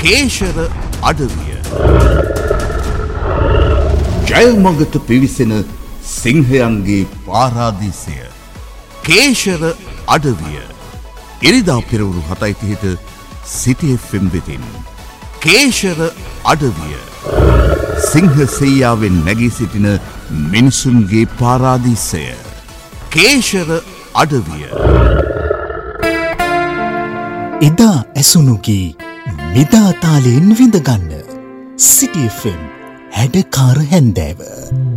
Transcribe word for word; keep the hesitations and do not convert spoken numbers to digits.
කේශර අඩවිය. ජයමගට පිවිසෙන සිංහයන්ගේ පාරාදීසය. කේශර අඩවිය. ඉරිදා පෙරවරු හතයි තිහට සිටි එෆ් එම් වෙතින්. කේශර අඩවිය. සිංහ සෙයියාවෙන් නැගී සිටින මිනිසුන්ගේ පාරාදීසය. කේශර අඩවිය. එදා ඇසුණුගේ නිදා තාලයෙන් විඳගන්න සිටි එෆ් එම් හැඩකාර හැන්දෑව.